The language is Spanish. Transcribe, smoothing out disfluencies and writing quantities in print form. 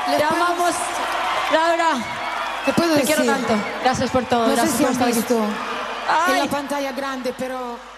Te amamos, Laura. Te quiero tanto. Gracias por todo. No sé Gracias si por han estar aquí. visto en Ay. la pantalla grande, pero